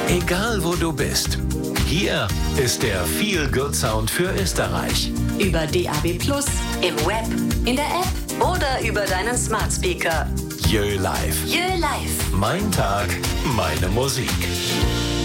Egal wo du bist, hier ist der Feel Good Sound für Österreich. Über DAB+, im Web, in der App oder über deinen Smart Speaker. Jö Live. Jö Live. Mein Tag, meine Musik.